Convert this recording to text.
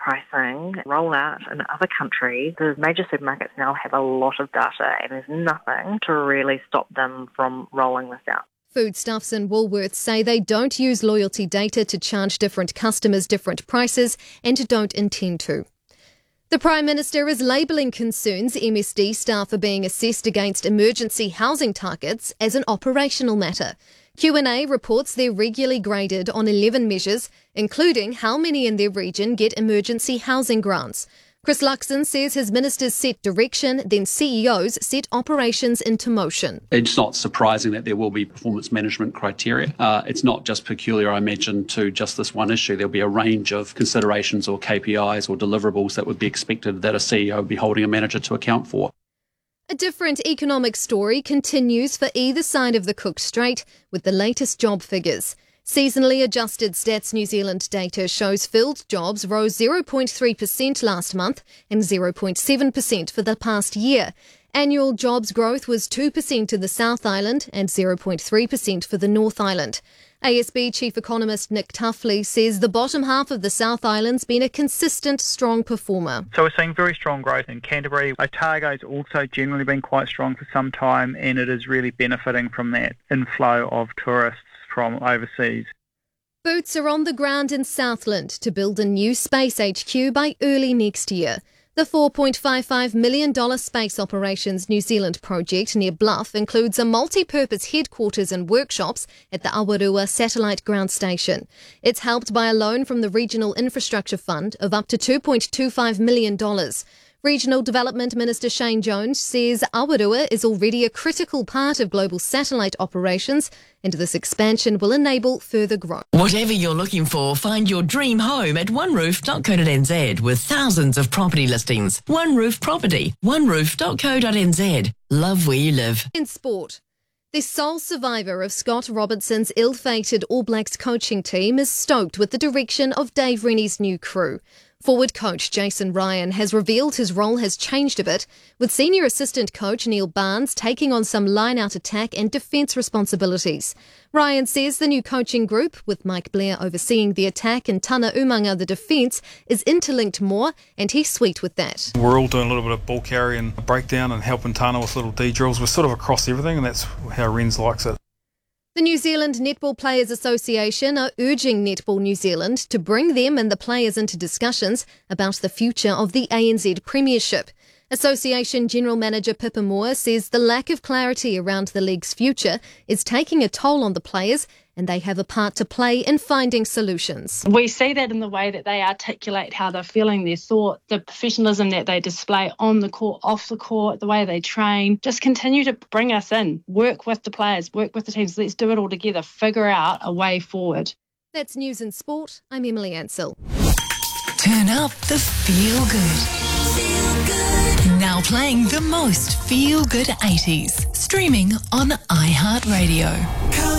pricing roll out in other countries, the major supermarkets now have a lot of data and there's nothing to really stop them from rolling this out. Foodstuffs and Woolworths say they don't use loyalty data to charge different customers different prices and don't intend to. The Prime Minister is labelling concerns MSD staff are being assessed against emergency housing targets as an operational matter. Q&A reports they're regularly graded on 11 measures, including how many in their region get emergency housing grants. Chris Luxon says his ministers set direction, then CEOs set operations into motion. It's not surprising that there will be performance management criteria. It's not just peculiar, I imagine, to just this one issue. There'll be a range of considerations or KPIs or deliverables that would be expected that a CEO would be holding a manager to account for. A different economic story continues for either side of the Cook Strait with the latest job figures. Seasonally adjusted Stats New Zealand data shows filled jobs rose 0.3% last month and 0.7% for the past year. Annual jobs growth was 2% in the South Island and 0.3% for the North Island. ASB Chief Economist Nick Tuffley says the bottom half of the South Island's been a consistent, strong performer. So we're seeing very strong growth in Canterbury. Otago's also generally been quite strong for some time, and it is really benefiting from that inflow of tourists from overseas. Boots are on the ground in Southland to build a new space HQ by early next year. The $4.55 million Space Operations New Zealand project near Bluff includes a multi-purpose headquarters and workshops at the Awarua Satellite Ground Station. It's helped by a loan from the Regional Infrastructure Fund of up to $2.25 million. Regional Development Minister Shane Jones says Awarua is already a critical part of global satellite operations and this expansion will enable further growth. Whatever you're looking for, find your dream home at oneroof.co.nz with thousands of property listings. One Roof Property, oneroof.co.nz. Love where you live. In sport, the sole survivor of Scott Robertson's ill-fated All Blacks coaching team is stoked with the direction of Dave Rennie's new crew. Forward coach Jason Ryan has revealed his role has changed a bit, with senior assistant coach Neil Barnes taking on some line-out attack and defence responsibilities. Ryan says the new coaching group, with Mike Blair overseeing the attack and Tana Umanga the defence, is interlinked more, and he's sweet with that. We're all doing a little bit of ball carry and breakdown and helping Tana with little D-drills. We're sort of across everything, and that's how Renz likes it. The New Zealand Netball Players Association are urging Netball New Zealand to bring them and the players into discussions about the future of the ANZ Premiership. Association General Manager Pippa Moore says the lack of clarity around the league's future is taking a toll on the players and they have a part to play in finding solutions. We see that in the way that they articulate how they're feeling, their thought, the professionalism that they display on the court, off the court, the way they train. Just continue to bring us in, work with the players, work with the teams. Let's do it all together, figure out a way forward. That's News and Sport. I'm Emily Ansell. Turn up the feel good. Now playing the most feel good 80s. Streaming on iHeartRadio.